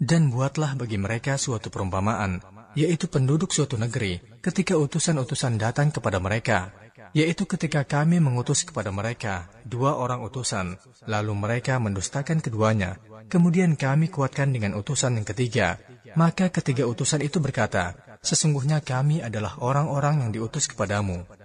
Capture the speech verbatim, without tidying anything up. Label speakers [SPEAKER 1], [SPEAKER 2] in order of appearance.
[SPEAKER 1] Dan buatlah bagi mereka suatu perumpamaan, yaitu penduduk suatu negeri, ketika utusan-utusan datang kepada mereka, yaitu ketika kami mengutus kepada mereka dua orang utusan, lalu mereka mendustakan keduanya, kemudian kami kuatkan dengan utusan yang ketiga. Maka ketiga utusan itu berkata, sesungguhnya kami adalah orang-orang yang diutus kepadamu.